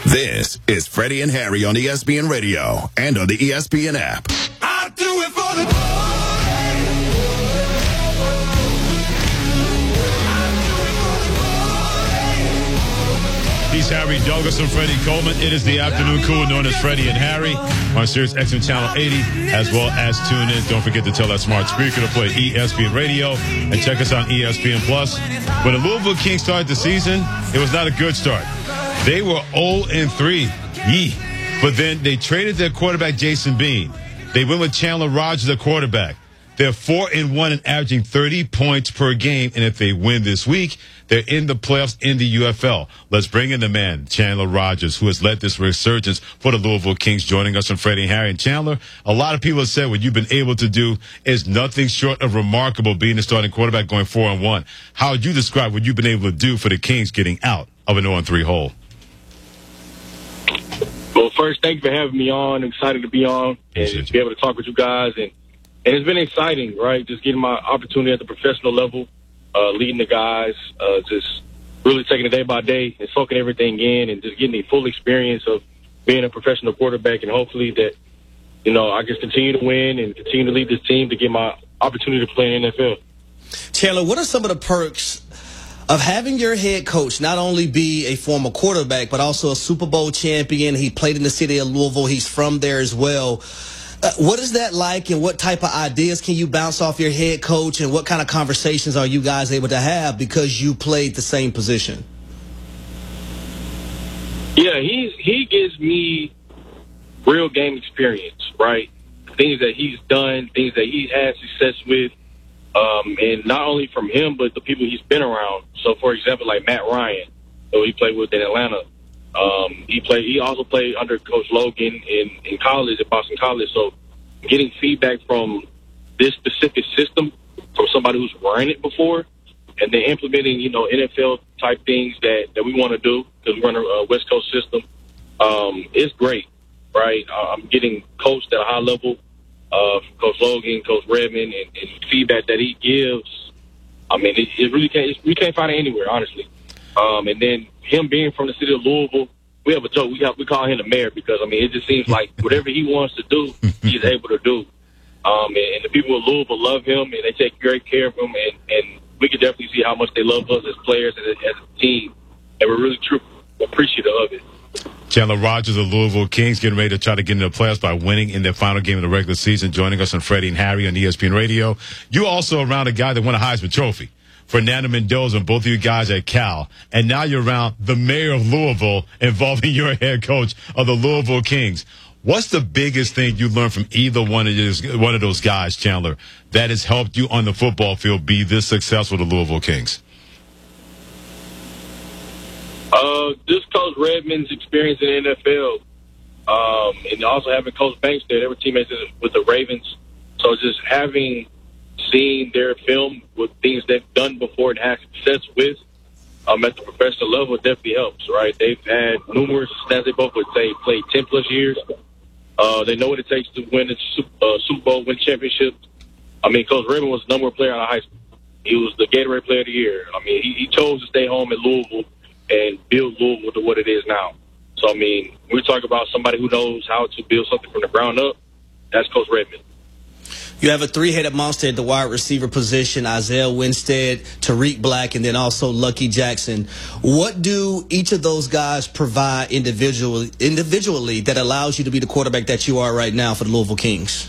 This is Freddie and Harry on ESPN Radio and on the ESPN app. I do it for the He's Harry Douglas and Freddie Coleman. It is the afternoon crew known as Freddie and Harry on Sirius XM Channel 80, as well as tune in. Don't forget to tell that smart speaker to play ESPN Radio and check us on ESPN Plus. When the Louisville Kings started the season, it was not a good start. They were 0-3. But then they traded their quarterback, Jason Bean. They went with Chandler Rogers, their quarterback. They're 4-1 and averaging 30 points per game. And if they win this week, they're in the playoffs in the UFL. Let's bring in the man, Chandler Rogers, who has led this resurgence for the Louisville Kings, joining us from Freddie and Harry. And Chandler, a lot of people have said what you've been able to do is nothing short of remarkable, being the starting quarterback going 4-1. How would you describe what you've been able to do for the Kings getting out of an 0-3 hole? Well, first, thank you for having me on. I'm excited to be on and be able to talk with you guys. And it's been exciting, right? Just getting my opportunity at the professional level, leading the guys, just really taking it day by day and soaking everything in and just getting the full experience of being a professional quarterback. And hopefully that, I just continue to win and continue to lead this team to get my opportunity to play in the NFL. Chandler, what are some of the perks of having your head coach not only be a former quarterback, but also a Super Bowl champion? He played in the city of Louisville. He's from there as well. What is that like, and what type of ideas can you bounce off your head coach, and what kind of conversations are you guys able to have because you played the same position? Yeah, he gives me real game experience, right? Things that he's done, things that he had success with, and not only from him, but the people he's been around. So, for example, like Matt Ryan, who he played with in Atlanta. He also played under Coach Logan in college at Boston College. So getting feedback from this specific system from somebody who's ran it before, and then implementing, NFL type things that we want to do because we run a West Coast system, it's great, right? I'm getting coached at a high level, Coach Logan, Coach Redmond, and feedback that he gives. I mean, it really we can't find it anywhere, honestly. And then him being from the city of Louisville, we have a joke. We call him the mayor because, it just seems like whatever he wants to do, he's able to do. And the people of Louisville love him, and they take great care of him. And we can definitely see how much they love us as players and as a team. And we're really appreciative of it. Chandler Rogers of the Louisville Kings getting ready to try to get into the playoffs by winning in their final game of the regular season, joining us on Freddie and Harry on ESPN Radio. You also around a guy that won a Heisman Trophy, Fernando Mendoza, and both of you guys at Cal. And now you're around the mayor of Louisville, involving your head coach of the Louisville Kings. What's the biggest thing you learned from either one of those guys, Chandler, that has helped you on the football field be this successful with the Louisville Kings? Just Coach Redmond's experience in the NFL, and also having Coach Banks there. They were teammates with the Ravens. So just having seen their film with things they've done before and had success with at the professional level definitely helps, right? They've had numerous, as they both would say, played 10-plus years. They know what it takes to win a Super Bowl, win championships. Coach Redmond was the number one player out of high school. He was the Gatorade Player of the Year. He chose to stay home at Louisville and build Louisville to what it is now. So, we talk about somebody who knows how to build something from the ground up. That's Coach Redmond. You have a three-headed monster at the wide receiver position: Isaiah Winstead, Tariq Black, and then also Lucky Jackson. What do each of those guys provide individually that allows you to be the quarterback that you are right now for the Louisville Kings?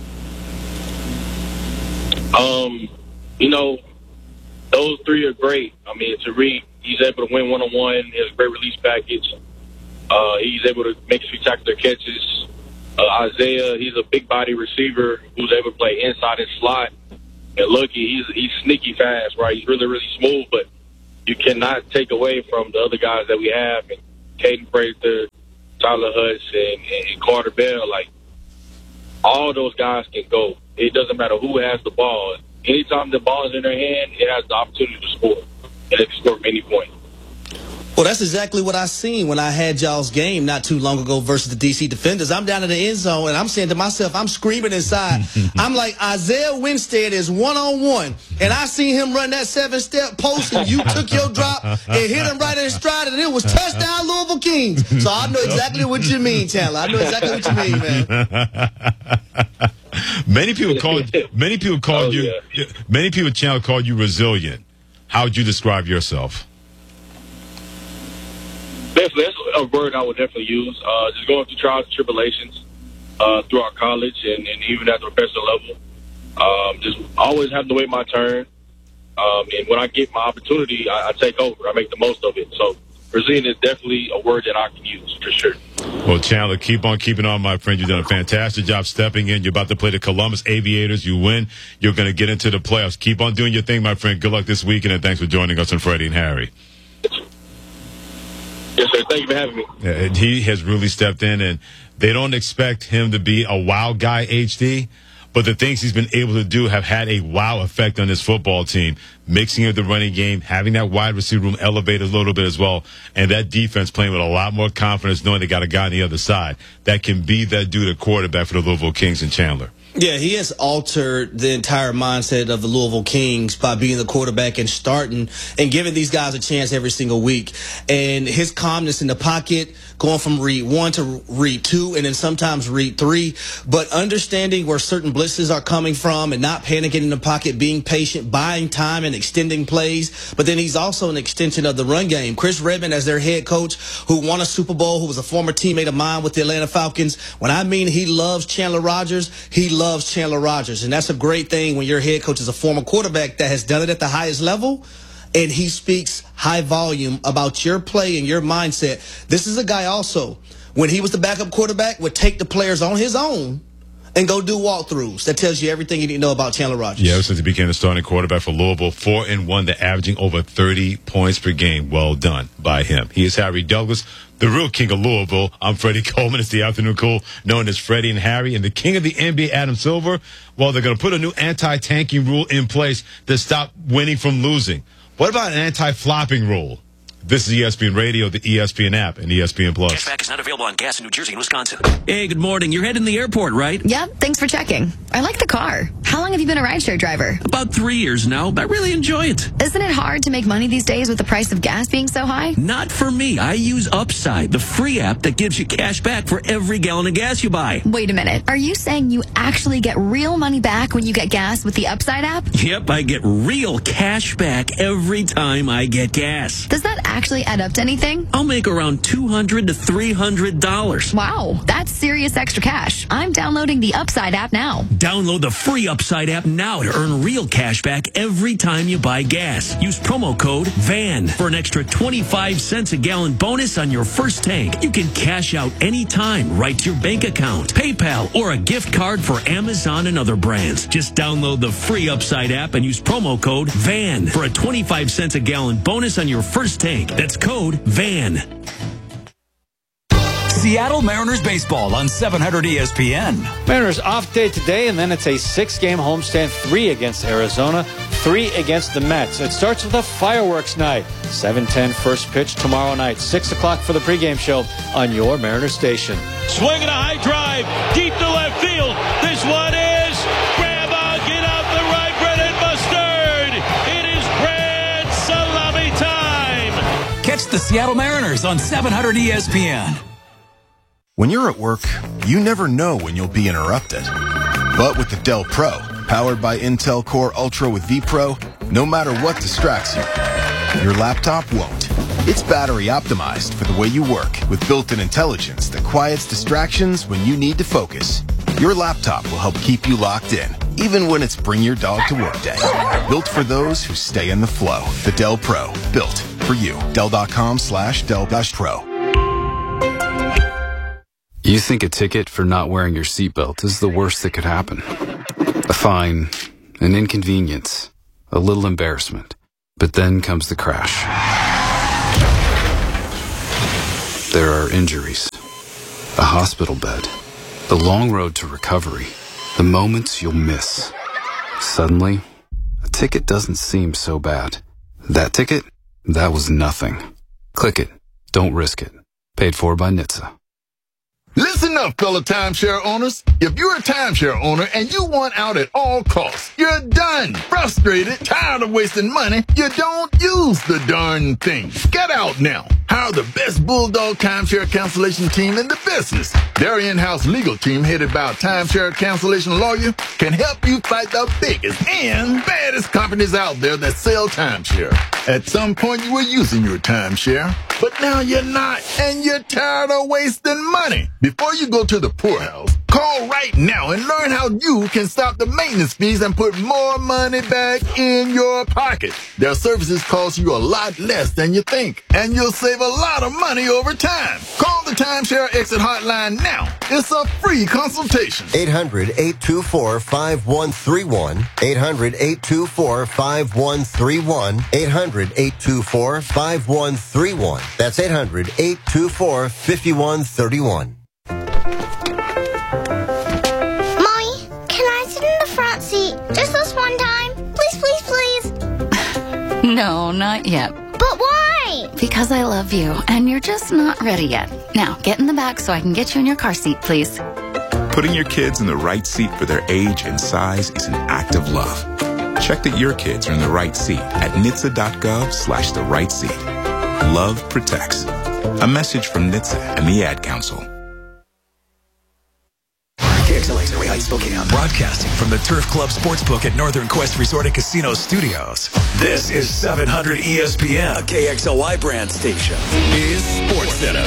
Those three are great. Tariq, he's able to win one-on-one. He has a great release package. He's able to make spectacular catches. Isaiah, he's a big-body receiver who's able to play inside and slot. And Lucky, he's sneaky fast, right? He's really, really smooth, but you cannot take away from the other guys that we have. And Caden Prather, Tyler Hudson, and Carter Bell. All those guys can go. It doesn't matter who has the ball. Anytime the ball is in their hand, it has the opportunity to score. And it can score from any point. Well, that's exactly what I seen when I had y'all's game not too long ago versus the D.C. Defenders. I'm down in the end zone, and I'm saying to myself, I'm screaming inside. I'm like, Isaiah Winstead is one-on-one, and I seen him run that 7-step post, and you took your drop and hit him right in his stride, and it was touchdown Louisville Kings. Kings. So I know exactly what you mean, Chandler. I know exactly what you mean, man. Many people called Chandler called you resilient. How would you describe yourself? That's a word I would definitely use. Just going through trials and tribulations throughout college and even at the professional level. Just always having to wait my turn. And when I get my opportunity, I take over. I make the most of it. So resilient is definitely a word that I can use for sure. Well, Chandler, keep on keeping on, my friend. You've done a fantastic job stepping in. You're about to play the Columbus Aviators. You win. You're going to get into the playoffs. Keep on doing your thing, my friend. Good luck this weekend, and thanks for joining us on Freddie and Harry. Yes, sir. Thank you for having me. And he has really stepped in, and they don't expect him to be a wow guy, HD. But the things he's been able to do have had a wow effect on this football team. Mixing of the running game, having that wide receiver room elevated a little bit as well, and that defense playing with a lot more confidence, knowing they got a guy on the other side that can be that dude at quarterback for the Louisville Kings and Chandler. Yeah, he has altered the entire mindset of the Louisville Kings by being the quarterback and starting and giving these guys a chance every single week. And his calmness in the pocket, going from read 1 to read 2 and then sometimes read 3, but understanding where certain blitzes are coming from and not panicking in the pocket, being patient, buying time and extending plays. But then he's also an extension of the run game. Chris Redman, as their head coach, who won a Super Bowl, who was a former teammate of mine with the Atlanta Falcons. When I mean he loves Chandler Rogers, he loves Chandler Rogers. And that's a great thing when your head coach is a former quarterback that has done it at the highest level. And he speaks high volume about your play and your mindset. This is a guy also, when he was the backup quarterback, would take the players on his own and go do walkthroughs. That tells you everything you need to know about Chandler Rogers. Yeah, since he became the starting quarterback for Louisville, 4-1, they're averaging over 30 points per game. Well done by him. He is Harry Douglas, the real king of Louisville. I'm Freddie Coleman. It's the Afternoon Cool, known as Freddie and Harry. And the king of the NBA, Adam Silver, well, they're going to put a new anti-tanking rule in place to stop winning from losing. What about an anti-flopping rule? This is ESPN Radio, the ESPN app, and ESPN Plus. Cashback is not available on gas in New Jersey and Wisconsin. Hey, good morning. You're heading to the airport, right? Yep, thanks for checking. I like the car. How long have you been a rideshare driver? About 3 years now. I really enjoy it. Isn't it hard to make money these days with the price of gas being so high? Not for me. I use Upside, the free app that gives you cash back for every gallon of gas you buy. Wait a minute. Are you saying you actually get real money back when you get gas with the Upside app? Yep, I get real cash back every time I get gas. Does that actually add up to anything? I'll make around $200 to $300. Wow, that's serious extra cash. I'm downloading the Upside app now. Download the free Upside app now to earn real cash back every time you buy gas. Use promo code VAN for an extra 25 cents a gallon bonus on your first tank. You can cash out anytime right to your bank account, PayPal, or a gift card for Amazon and other brands. Just download the free Upside app and use promo code VAN for a 25 cents a gallon bonus on your first tank. That's code VAN. Seattle Mariners baseball on 700 ESPN. Mariners off day today, and then it's a 6-game homestand, 3 against Arizona, 3 against the Mets. It starts with a fireworks night. 7:10 first pitch tomorrow night, 6 o'clock for the pregame show on your Mariners station. Swinging a high drive, deep to left field. This one is grab on, get out the right, bread and mustard. It is grand salami time. Catch the Seattle Mariners on 700 ESPN. When you're at work, you never know when you'll be interrupted. But with the Dell Pro, powered by Intel Core Ultra with vPro, no matter what distracts you, your laptop won't. It's battery optimized for the way you work with built-in intelligence that quiets distractions when you need to focus. Your laptop will help keep you locked in, even when it's bring your dog to work day. Built for those who stay in the flow. The Dell Pro, built for you. Dell.com/Dell-Pro. You think a ticket for not wearing your seatbelt is the worst that could happen. A fine, an inconvenience, a little embarrassment. But then comes the crash. There are injuries, a hospital bed, the long road to recovery, the moments you'll miss. Suddenly, a ticket doesn't seem so bad. That ticket? That was nothing. Click it. Don't risk it. Paid for by NHTSA. Listen up, fellow timeshare owners. If you're a timeshare owner and you want out at all costs, you're done. Frustrated, tired of wasting money, you don't use the darn thing. Get out now. Hire the best Bulldog timeshare cancellation team in the business. Their in-house legal team, headed by a timeshare cancellation lawyer, can help you fight the biggest and baddest companies out there that sell timeshare. At some point, you were using your timeshare, but now you're not, and you're tired of wasting money. Before you go to the poorhouse, call right now and learn how you can stop the maintenance fees and put more money back in your pocket. Their services cost you a lot less than you think, and you'll save a lot of money over time. Call the Timeshare Exit Hotline now. It's a free consultation. 800-824-5131. 800-824-5131. 800-824-5131. That's 800-824-5131. Seat. Just this one time. Please, please, please. No, not yet. But why? Because I love you, and you're just not ready yet. Now, get in the back so I can get you in your car seat, please. Putting your kids in the right seat for their age and size is an act of love. Check that your kids are in the right seat at NHTSA.gov/the right seat. Love protects. A message from NHTSA and the Ad Council. KXLA Area Heights, Spokane, broadcasting from the Turf Club Sportsbook at Northern Quest Resort and Casino Studios. This is 700 ESPN, a KXLY brand station. Is Sports Center.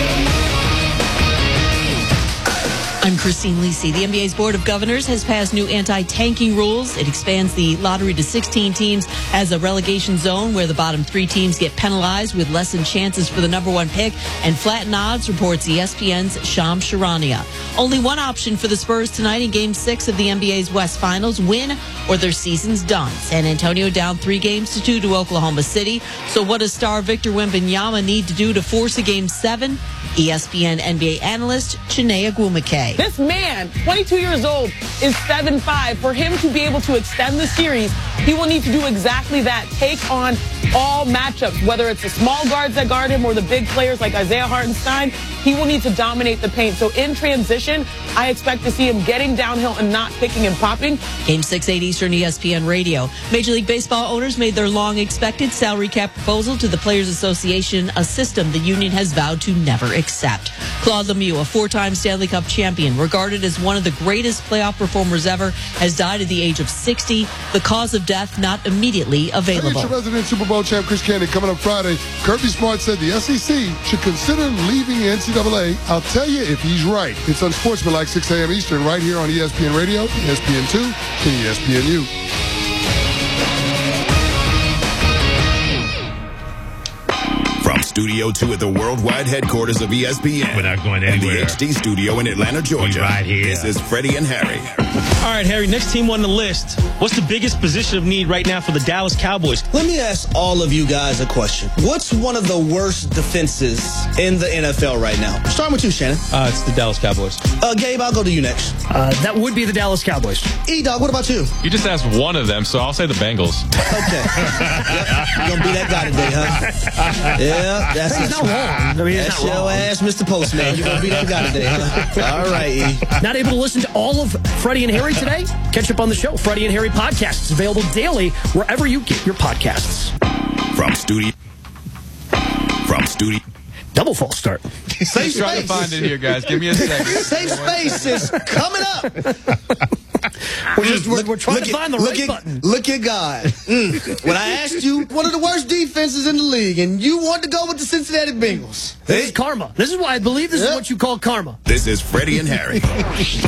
I'm Christine Lisi. The NBA's Board of Governors has passed new anti-tanking rules. It expands the lottery to 16 teams as a relegation zone where the bottom 3 teams get penalized with lessened chances for the number 1 pick and flattened odds, reports ESPN's Shams Charania. Only one option for the Spurs tonight in Game 6 of the NBA's West Finals: win or their season's done. San Antonio down 3-2 to Oklahoma City. So what does star Victor Wembanyama need to do to force a Game 7? ESPN NBA analyst Chiney Ogwumike. This man, 22 years old, is 7'5". For him to be able to extend the series, he will need to do exactly that. Take on all matchups, whether it's the small guards that guard him or the big players like Isaiah Hartenstein. He will need to dominate the paint. So in transition, I expect to see him getting downhill and not picking and popping. Game 6, 8 Eastern, ESPN Radio. Major League Baseball owners made their long-expected salary cap proposal to the Players Association, a system the union has vowed to never accept. Claude Lemieux, a 4-time Stanley Cup champion, regarded as one of the greatest playoff performers ever, has died at the age of 60. The cause of death not immediately available. Resident Super Bowl champ Chris Candy coming up Friday. Kirby Smart said the SEC should consider leaving the NCAA. I'll tell you if he's right. It's Unsportsmanlike, 6 a.m. Eastern, right here on ESPN Radio, ESPN2, and ESPNU. From Studio 2 at the worldwide headquarters of ESPN. We're not going anywhere. And the HD studio in Atlanta, Georgia. Right here. This is Freddie and Harry. All right, Harry, next team on the list. What's the biggest position of need right now for the Dallas Cowboys? Let me ask all of you guys a question. What's one of the worst defenses in the NFL right now? Starting with you, Shannon. It's the Dallas Cowboys. Gabe, I'll go to you next. That would be the Dallas Cowboys. E-Dog, what about you? You just asked one of them, so I'll say the Bengals. Okay. You're going to be that guy today, huh? Yeah, that's not wrong. I mean, that's your ass, Mr. Postman. You're going to be that guy today, huh? All right, E. Not able to listen to all of Freddie and Harry today? Catch up on the show. Freddie and Harry podcast is available daily wherever you get your podcasts. From studio. Double false start. Safe space. Trying to find it here, guys. Give me a second. Safe space is coming up. We're trying to find the right button. Look at God. When I asked you, one of the worst defenses in the league, and you wanted to go with the Cincinnati Bengals. This is karma. This is why I believe this is what you call karma. This is Freddie and Harry.